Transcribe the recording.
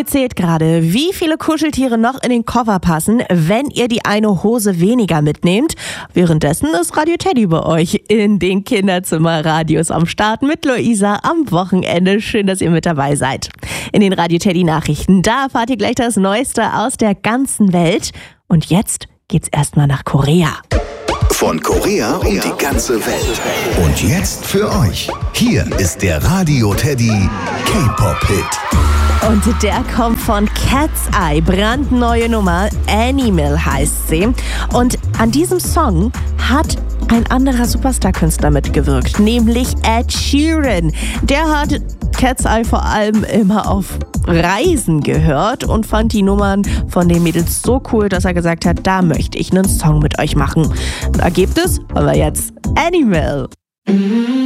Ihr zählt gerade, wie viele Kuscheltiere noch in den Koffer passen, wenn ihr die eine Hose weniger mitnehmt. Währenddessen ist Radio Teddy bei euch in den Kinderzimmerradios am Start mit Luisa am Wochenende. Schön, dass ihr mit dabei seid. In den Radio Teddy Nachrichten, da erfahrt ihr gleich das Neueste aus der ganzen Welt. Und jetzt geht's erstmal nach Korea. Von Korea um die ganze Welt. Und jetzt für euch. Hier ist der Radio Teddy K-Pop-Hit. Und der kommt von Cat's Eye, brandneue Nummer, Animal heißt sie. Und an diesem Song hat ein anderer Superstar-Künstler mitgewirkt, nämlich Ed Sheeran. Der hat Cat's Eye vor allem immer auf Reisen gehört und fand die Nummern von den Mädels so cool, dass er gesagt hat, da möchte ich einen Song mit euch machen. Da gibt es aber jetzt Animal.